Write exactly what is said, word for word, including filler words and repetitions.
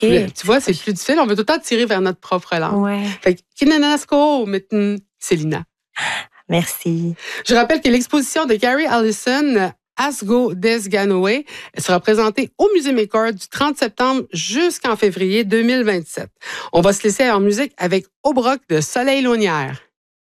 Tu vois, c'est plus difficile. On veut tout le temps tirer vers notre propre langue. Ouais. Fait que Kinanasko, mitten Célina. Merci. Je rappelle que l'exposition de Gary Allison, Asgo Des Ganoé, sera présentée au Musée Maker du trente septembre jusqu'en février deux mille vingt-sept. On va se laisser en musique avec Obroc de Soleil Launière.